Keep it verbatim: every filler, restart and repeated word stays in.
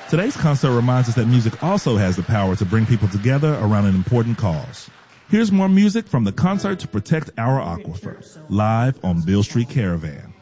Today's concert reminds us that music also has the power to bring people together around an important cause. Here's more music from the concert to protect our aquifer, live on Beale Street Caravan.